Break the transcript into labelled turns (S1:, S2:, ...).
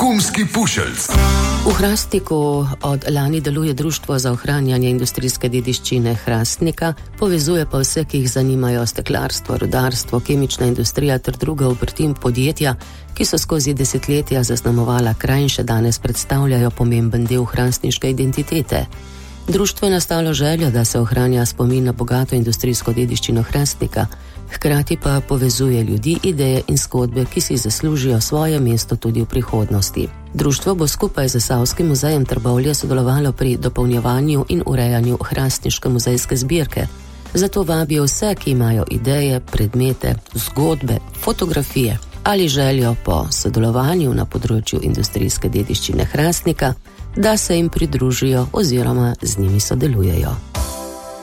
S1: Pogumski pušeljc.
S2: V Hrastniku od lani deluje Društvo za ohranjanje industrijske dediščine Hrastnika, povezuje pa vse, ki jih zanimajo steklarstvo, rudarstvo, kemična industrija ter druga obrti in podjetja, ki so skozi desetletja zaznamovala kraj in še danes predstavljajo pomemben del hrastniške identitete. Društvo je nastalo željo, da se ohranja spomin na bogato industrijsko dediščino Hrastnika, hkrati pa povezuje ljudi, ideje in zgodbe, ki si zaslužijo svoje mesto tudi v prihodnosti. Društvo bo skupaj z Zasavskim muzejem Trbovlje sodelovalo pri dopolnjevanju in urejanju hrastniške muzejske zbirke. Zato vabijo vse, ki imajo ideje, predmete, zgodbe, fotografije ali željo po sodelovanju na področju industrijske dediščine Hrastnika, da se jim pridružijo oziroma z njimi sodelujejo.